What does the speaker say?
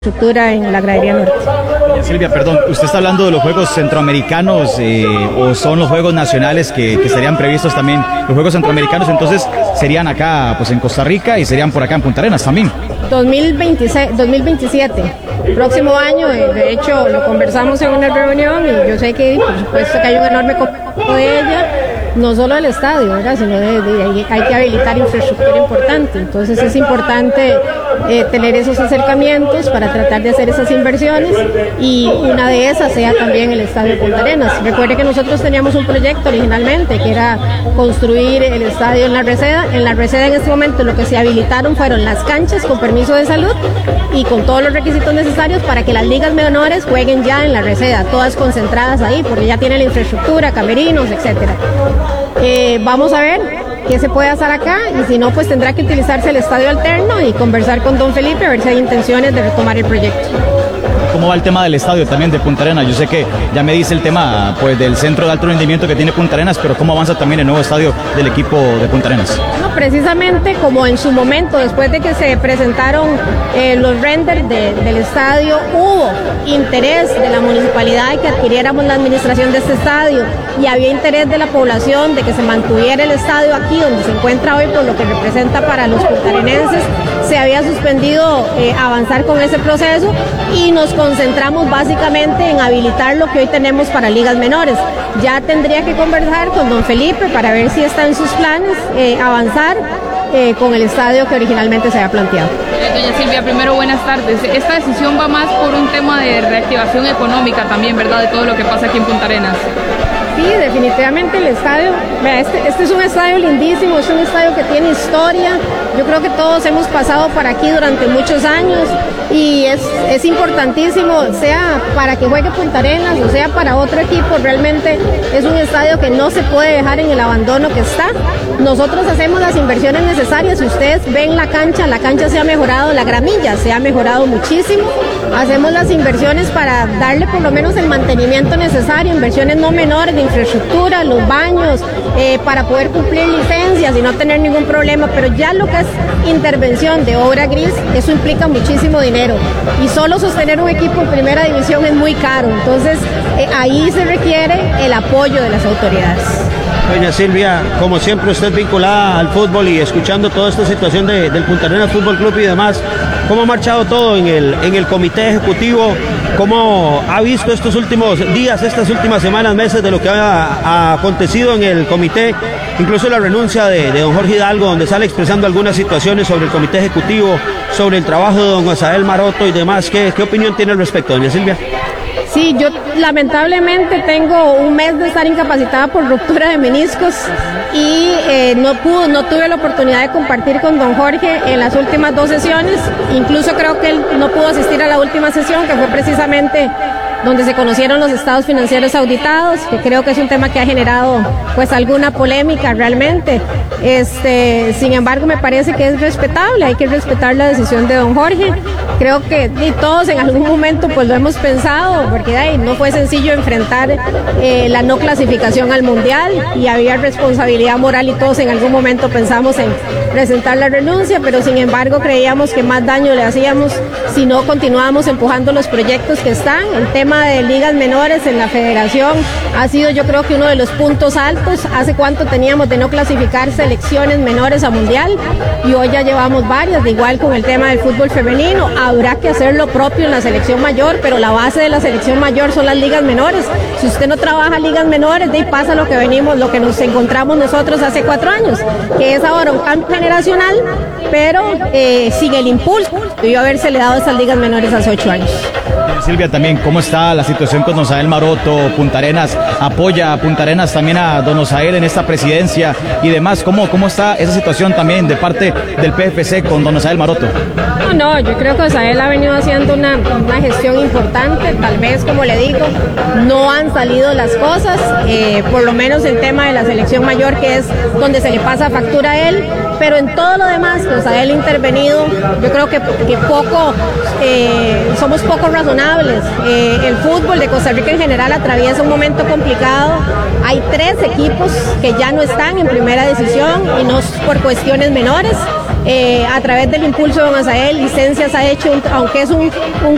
Estructura en la gradería norte. Silvia, perdón, ¿usted está hablando de los Juegos Centroamericanos o son los Juegos Nacionales que estarían previstos también? Los Juegos Centroamericanos entonces serían acá pues en Costa Rica y serían por acá en Punta Arenas también. 2027, próximo año, de hecho lo conversamos en una reunión y yo sé que por supuesto que hay un enorme compromiso de ella, no solo del estadio, ¿verdad? Sino hay que habilitar infraestructura importante, entonces es importante tener esos acercamientos para tratar de hacer esas inversiones y una de esas sea también el estadio de Punta Arenas. Recuerde que nosotros teníamos un proyecto originalmente que era construir el estadio en la Reseda. En la Reseda en este momento lo que se habilitaron fueron las canchas con permiso de salud y con todos los requisitos necesarios para que las ligas menores jueguen ya en la Reseda, todas concentradas ahí porque ya tienen la infraestructura, camerinos, etcétera. Vamos a ver qué se puede hacer acá y si no pues tendrá que utilizarse el estadio alterno y conversar con don Felipe a ver si hay intenciones de retomar el proyecto. ¿Cómo va el tema del estadio también de Punta Arenas? Yo sé que ya me dice el tema pues del centro de alto rendimiento que tiene Punta Arenas, pero ¿cómo avanza también el nuevo estadio del equipo de Punta Arenas? No, precisamente como en su momento, después de que se presentaron los renders del estadio, hubo interés de la municipalidad de que adquiriéramos la administración de este estadio y había interés de la población de que se mantuviera el estadio aquí donde se encuentra hoy por lo que representa para los puntarenenses. Se había suspendido avanzar con ese proceso y nos concentramos básicamente en habilitar lo que hoy tenemos para ligas menores. Ya tendría que conversar con don Felipe para ver si está en sus planes avanzar con el estadio que originalmente se había planteado. Doña Silvia, primero buenas tardes. Esta decisión va más por un tema de reactivación económica también, ¿verdad? De todo lo que pasa aquí en Punta Arenas. Sí, definitivamente el estadio, este es un estadio lindísimo, es un estadio que tiene historia, yo creo que todos hemos pasado por aquí durante muchos años y es importantísimo, sea para que juegue Punta Arenas o sea para otro equipo, realmente es un estadio que no se puede dejar en el abandono que está. Nosotros hacemos las inversiones necesarias, si ustedes ven la cancha se ha mejorado, la gramilla se ha mejorado muchísimo, hacemos las inversiones para darle por lo menos el mantenimiento necesario, inversiones no menores de infraestructura, los baños, para poder cumplir licencias y no tener ningún problema, pero ya lo que es intervención de obra gris, eso implica muchísimo dinero y solo sostener un equipo en primera división es muy caro, entonces ahí se requiere el apoyo de las autoridades. Doña Silvia, como siempre usted vinculada al fútbol y escuchando toda esta situación del Punta Arenas Fútbol Club y demás, ¿cómo ha marchado todo en el comité ejecutivo? ¿Cómo ha visto estos últimos días, estas últimas semanas, meses de lo que ha acontecido en el comité? Incluso la renuncia de don Jorge Hidalgo, donde sale expresando algunas situaciones sobre el comité ejecutivo, sobre el trabajo de don Asael Maroto y demás. ¿Qué opinión tiene al respecto, doña Silvia? Sí, yo lamentablemente tengo un mes de estar incapacitada por ruptura de meniscos y no tuve la oportunidad de compartir con don Jorge en las últimas 2 sesiones, incluso creo que él no pudo asistir a la última sesión que fue precisamente donde se conocieron los estados financieros auditados, que creo que es un tema que ha generado pues alguna polémica realmente. Sin embargo, me parece que es respetable, hay que respetar la decisión de don Jorge. Creo que todos en algún momento pues lo hemos pensado, porque no fue sencillo enfrentar la no clasificación al Mundial y había responsabilidad moral y todos en algún momento pensamos en presentar la renuncia, pero sin embargo creíamos que más daño le hacíamos si no continuábamos empujando los proyectos que están. El tema de ligas menores en la federación ha sido yo creo que uno de los puntos altos. ¿Hace cuánto teníamos de no clasificar selecciones menores a Mundial? Y hoy ya llevamos varias, de igual con el tema del fútbol femenino. Habrá que hacer lo propio en la selección mayor, pero la base de la selección mayor son las ligas menores. Si usted no trabaja ligas menores, de ahí pasa lo que nos encontramos nosotros hace 4 años, que es ahora un cambio generacional, pero sigue el impulso. Debió haberse le dado esas ligas menores hace 8 años. Silvia, también, ¿cómo está la situación con don Asael Maroto? Punta Arenas apoya a Punta Arenas también a don Asael en esta presidencia y demás. ¿Cómo está esa situación también de parte del PFC con don Asael Maroto? No, yo creo que Asael ha venido haciendo una gestión importante, tal vez, como le digo, no han salido las cosas, por lo menos el tema de la selección mayor, que es donde se le pasa factura a él, pero en todo lo demás, pues Asael ha intervenido, yo creo que somos poco razonables. El fútbol de Costa Rica en general atraviesa un momento complicado. Hay 3 equipos que ya no están en primera decisión y no por cuestiones menores. A través del impulso de don Asael, licencias ha hecho, aunque es un